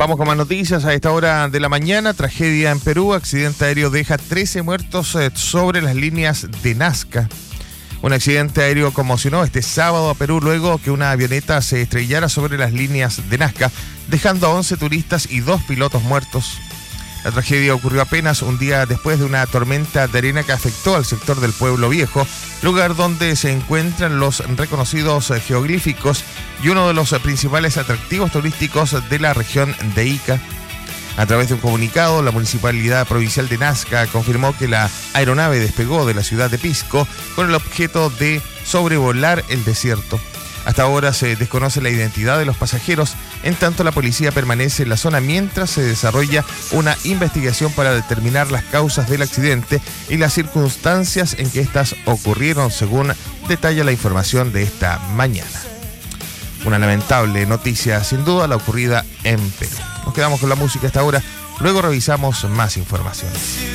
Vamos con más noticias a esta hora de la mañana. Tragedia en Perú. Accidente aéreo deja 13 muertos sobre las líneas de Nazca. Un accidente aéreo conmocionó este sábado a Perú luego que una avioneta se estrellara sobre las líneas de Nazca, dejando a 11 turistas y 2 pilotos muertos. La tragedia ocurrió apenas un día después de una tormenta de arena que afectó al sector del Pueblo Viejo, lugar donde se encuentran los reconocidos geoglíficos y uno de los principales atractivos turísticos de la región de Ica. A través de un comunicado, la Municipalidad Provincial de Nazca confirmó que la aeronave despegó de la ciudad de Pisco con el objeto de sobrevolar el desierto. Hasta ahora se desconoce la identidad de los pasajeros, en tanto la policía permanece en la zona mientras se desarrolla una investigación para determinar las causas del accidente y las circunstancias en que éstas ocurrieron, según detalla la información de esta mañana. Una lamentable noticia, sin duda, la ocurrida en Perú. Nos quedamos con la música hasta ahora, luego revisamos más información.